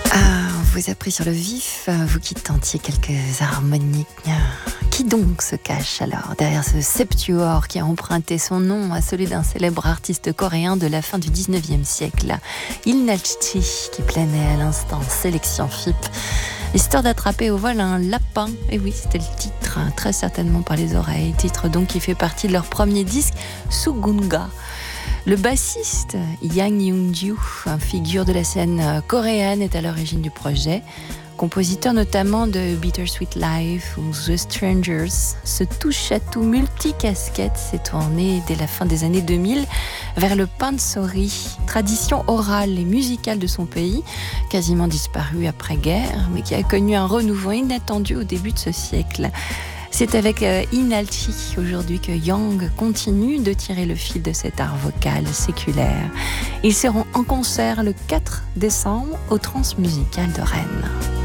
On vous a pris sur le vif, vous qui tentiez quelques harmoniques. Qui donc se cache alors derrière ce septuor qui a emprunté son nom à celui d'un célèbre artiste coréen de la fin du 19e siècle, Il Nachti, qui planait à l'instant sélection FIP. Histoire d'attraper au vol un lapin, et oui, c'était le titre, très certainement par les oreilles, titre donc qui fait partie de leur premier disque, Sugunga. Le bassiste Yang Young-ju, figure de la scène coréenne, est à l'origine du projet. Compositeur notamment de Bittersweet Life ou The Strangers, ce touche-à-tout multicasquette s'est tourné dès la fin des années 2000 vers le pansori, tradition orale et musicale de son pays, quasiment disparue après-guerre, mais qui a connu un renouveau inattendu au début de ce siècle. C'est avec Inalchi aujourd'hui que Yang continue de tirer le fil de cet art vocal séculaire. Ils seront en concert le 4 décembre au Transmusical de Rennes.